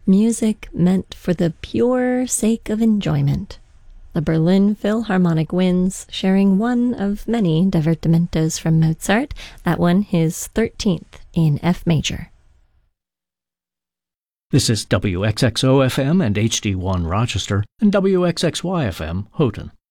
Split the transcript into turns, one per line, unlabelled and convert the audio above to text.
Music meant for the pure sake of enjoyment. The Berlin Philharmonic Winds, sharing one of many divertimentos from Mozart, that one his 13th in F major.
This is WXXO-FM and HD1 Rochester and WXXY-FM Houghton.